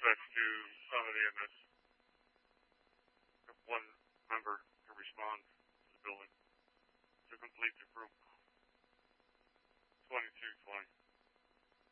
dispatch to Summit EMS. One member to respond to the building to complete the group.